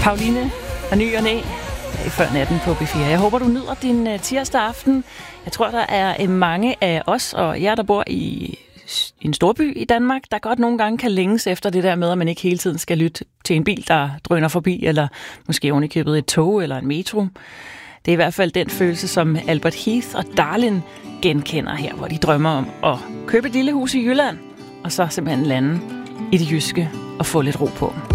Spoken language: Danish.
Pauline og Ny og Næ i før natten på B4. Jeg håber, du nyder din tirsdag aften. Jeg tror, der er mange af os og jer, der bor i en storby i Danmark, der godt nogle gange kan længes efter det der med, at man ikke hele tiden skal lytte til en bil, der drøner forbi, eller måske ovenikøbet et tog eller en metro. Det er i hvert fald den følelse, som Albert Heath og Darlin genkender her, hvor de drømmer om at købe et lille hus i Jylland, og så simpelthen lande i det jyske og få lidt ro på.